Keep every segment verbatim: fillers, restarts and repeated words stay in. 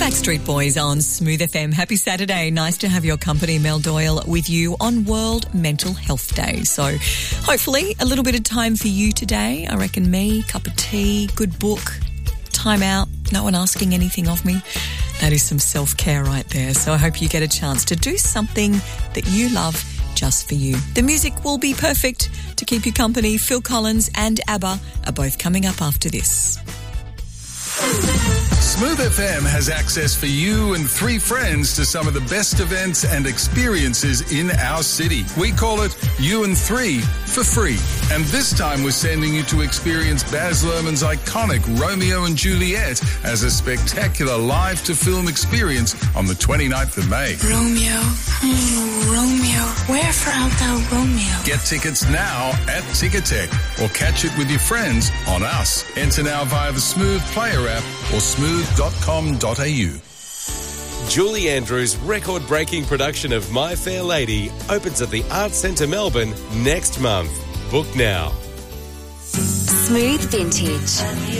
Backstreet Boys on Smooth F M. Happy Saturday. Nice to have your company. Mel Doyle with you on World Mental Health Day. So hopefully a little bit of time for you today. I reckon me, cup of tea, good book, time out, no one asking anything of me. That is some self-care right there. So I hope you get a chance to do something that you love just for you. The music will be perfect to keep you company. Phil Collins and ABBA are both coming up after this. Smooth F M has access for you and three friends to some of the best events and experiences in our city. We call it You and Three for free. And this time we're sending you to experience Baz Luhrmann's iconic Romeo and Juliet as a spectacular live-to-film experience on the twenty-ninth of May. Romeo, oh, Romeo, wherefore art thou Romeo? Get tickets now at Ticketek or catch it with your friends on Us. Enter now via the Smooth Player app or smooth dot com dot a u. Julie Andrews' record-breaking production of My Fair Lady opens at the Arts Centre Melbourne next month. Book now. Smooth Vintage.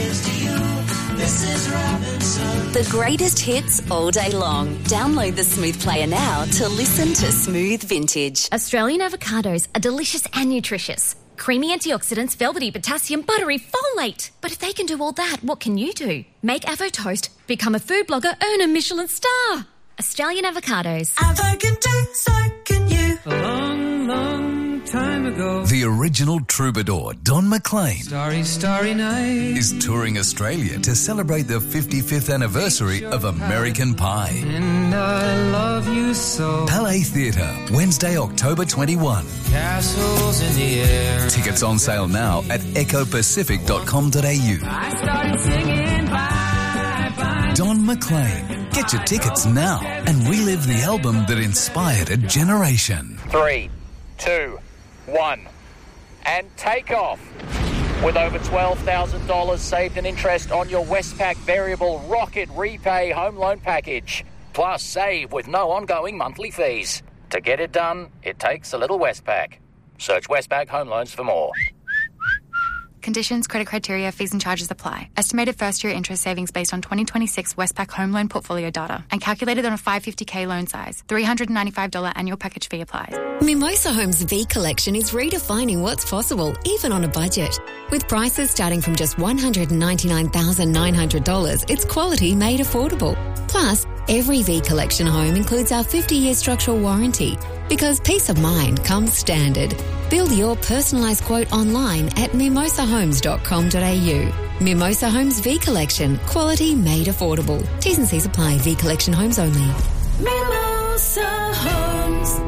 The greatest hits all day long. Download the Smooth Player now to listen to Smooth Vintage. Australian avocados are delicious and nutritious. Creamy antioxidants, velvety potassium, buttery folate. But if they can do all that, what can you do? Make Avo Toast, become a food blogger, earn a Michelin star. Australian avocados. Avo can do, so can you. A long, long time ago. The original troubadour, Don McLean, Starry, starry night. is touring Australia to celebrate the fifty-fifth anniversary of American Pie. And I love you so. Palais Theatre, Wednesday, October twenty-first. Castles in the air. Tickets on sale now at echo pacific dot com dot a u. I started singing bye, bye. Don McLean. Get your tickets now and relive the album that inspired a generation. Three, two, one, and take off. With over twelve thousand dollars saved in interest on your Westpac Variable Rocket Repay Home Loan Package. Plus save with no ongoing monthly fees. To get it done, it takes a little Westpac. Search Westpac Home Loans for more. Conditions, credit criteria, fees and charges apply. Estimated first-year interest savings based on twenty twenty-six Westpac home loan portfolio data and calculated on a five hundred fifty thousand loan size. three hundred ninety-five dollars annual package fee applies. Mimosa Homes V Collection is redefining what's possible, even on a budget. With prices starting from just one hundred ninety-nine thousand nine hundred dollars, it's quality made affordable. Plus, every V Collection home includes our fifty-year structural warranty, because peace of mind comes standard. Build your personalised quote online at mimosa homes dot com dot a u. Mimosa Homes V Collection. Quality made affordable. T's and C's apply. V Collection homes only. Mimosa Homes.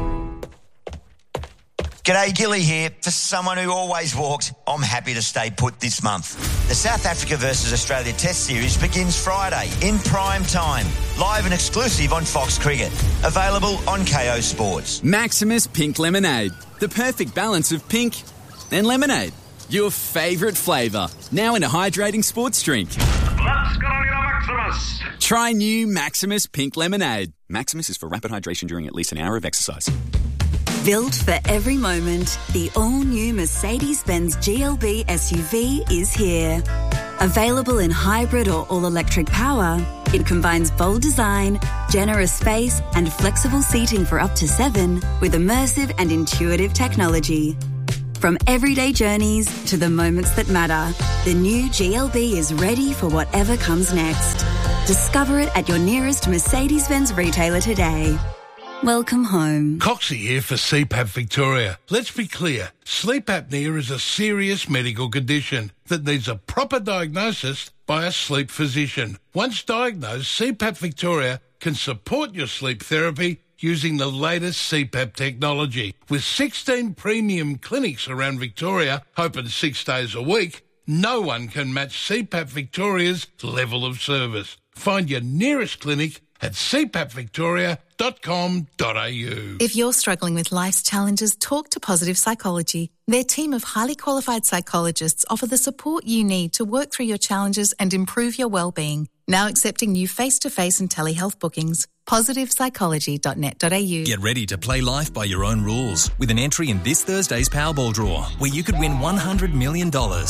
G'day, Gilly here. For someone who always walks, I'm happy to stay put this month. The South Africa versus Australia Test Series begins Friday in prime time. Live and exclusive on Fox Cricket. Available on K O Sports. Maximus Pink Lemonade. The perfect balance of pink and lemonade. Your favourite flavour. Now in a hydrating sports drink. Let's get on your Maximus. Try new Maximus Pink Lemonade. Maximus is for rapid hydration during at least an hour of exercise. Built for every moment, the all-new Mercedes-Benz G L B S U V is here. Available in hybrid or all-electric power, it combines bold design, generous space and flexible seating for up to seven with immersive and intuitive technology. From everyday journeys to the moments that matter, the new G L B is ready for whatever comes next. Discover it at your nearest Mercedes-Benz retailer today. Welcome home. Coxie here for C PAP Victoria. Let's be clear. Sleep apnea is a serious medical condition that needs a proper diagnosis by a sleep physician. Once diagnosed, C PAP Victoria can support your sleep therapy using the latest C PAP technology. With sixteen premium clinics around Victoria, open six days a week, no one can match C PAP Victoria's level of service. Find your nearest clinic at c pap victoria dot com dot a u. If you're struggling with life's challenges, talk to Positive Psychology. Their team of highly qualified psychologists offer the support you need to work through your challenges and improve your well-being. Now accepting new face-to-face and telehealth bookings. positive psychology dot net dot a u. Get ready to play life by your own rules with an entry in this Thursday's Powerball draw, where you could win one hundred million dollars.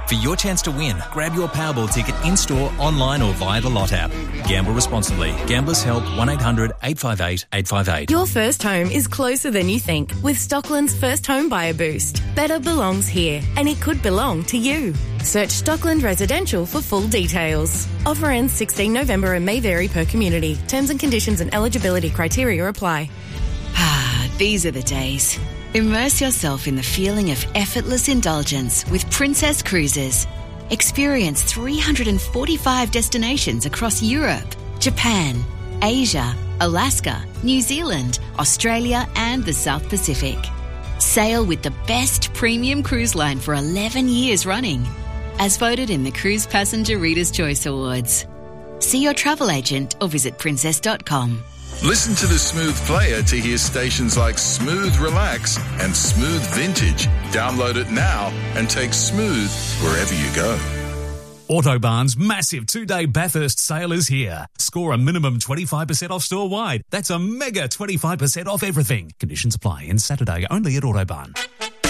For your chance to win, grab your Powerball ticket in-store, online or via the Lot app. Gamble responsibly. Gamblers Help one eight hundred eight five eight eight five eight. Your first home is closer than you think with Stockland's First Home Buyer Boost. Better belongs here, and it could belong to you. Search Stockland Residential for full details. Offer ends sixteenth November and may vary per community. Terms and conditions and eligibility criteria apply. Ah, these are the days. Immerse yourself in the feeling of effortless indulgence with Princess Cruises. Experience three hundred forty-five destinations across Europe, Japan, Asia, Alaska, New Zealand, Australia and the South Pacific. Sail with the best premium cruise line for eleven years running, as voted in the Cruise Passenger Reader's Choice Awards. See your travel agent or visit princess dot com. Listen to the Smooth Player to hear stations like Smooth Relax and Smooth Vintage. Download it now and take Smooth wherever you go. Autobarn's massive two-day Bathurst sale is here. Score a minimum twenty-five percent off store-wide. That's a mega twenty-five percent off everything. Conditions apply. And Saturday only at Autobarn.